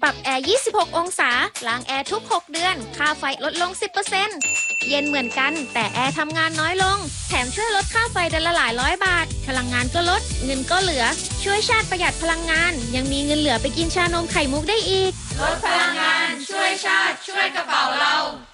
รับแอร์ 26 องศา ล้างแอร์ทุก 6 เดือน ค่าไฟลดลง 10% เย็นเหมือนกัน แต่แอร์ทำงานน้อยลง แถมช่วยลดค่าไฟเดือนละหลายร้อยบาท พลังงานก็ลด เงินก็เหลือ ช่วยชาติประหยัดพลังงาน ยังมีเงินเหลือไปกินชานมไข่มุกได้อีกลดพลังงาน ช่วยชาติ ช่วยกระเป๋าเรา